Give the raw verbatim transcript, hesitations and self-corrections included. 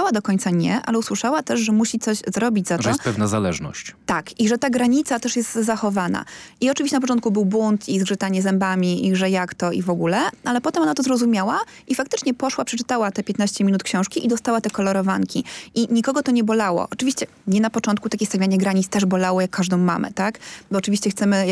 usłyszała do końca nie, ale usłyszała też, że musi coś zrobić za to. Że jest pewna zależność. Tak, i że ta granica też jest zachowana. I oczywiście na początku był bunt i zgrzytanie zębami i że jak to i w ogóle, ale potem ona to zrozumiała i faktycznie poszła, przeczytała te piętnaście minut książki i dostała te kolorowanki. I nikogo to nie bolało. Oczywiście nie na początku takie stawianie granic też bolało jak każdą mamę, tak? Bo oczywiście chcemy